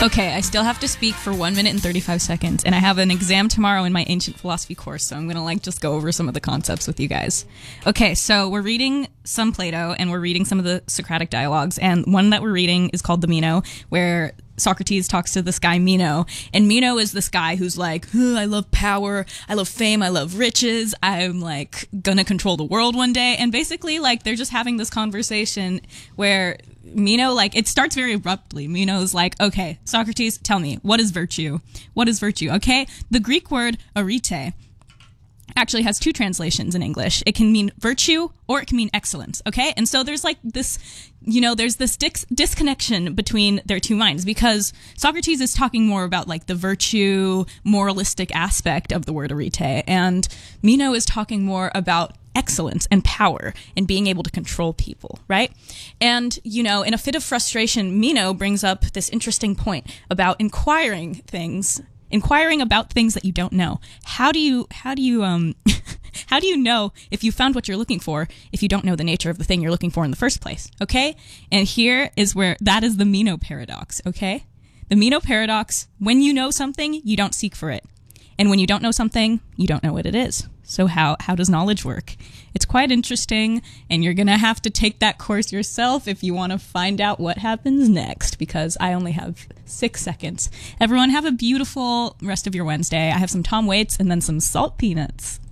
Okay, I still have to speak for 1 minute and 35 seconds, and I have an exam tomorrow in my ancient philosophy course, so I'm gonna just go over some of the concepts with you guys. Okay, so we're reading some Plato, and we're reading some of the Socratic dialogues, and one that we're reading is called the Meno, where Socrates talks to this guy Meno, and Meno is this guy who's like, I love power, I love fame, I love riches, I'm gonna control the world one day, and basically they're just having this conversation where Meno, it starts very abruptly. Meno's like, okay, Socrates, tell me, what is virtue? What is virtue? Okay, the Greek word arete actually has two translations in English. It can mean virtue or it can mean excellence, okay? And so there's this, there's this disconnection between their two minds, because Socrates is talking more about the virtue, moralistic aspect of the word arete, and Meno is talking more about excellence and power and being able to control people, right? And, in a fit of frustration, Meno brings up this interesting point about inquiring about things that you don't know. How do you how do you know if you found what you're looking for if you don't know the nature of the thing you're looking for in the first place, okay? And here is where that is the Meno paradox, okay? The Meno paradox, when you know something, you don't seek for it. And when you don't know something, you don't know what it is. So how does knowledge work? It's quite interesting, and you're going to have to take that course yourself if you want to find out what happens next, because I only have 6 seconds. Everyone have a beautiful rest of your Wednesday. I have some Tom Waits and then some salt peanuts.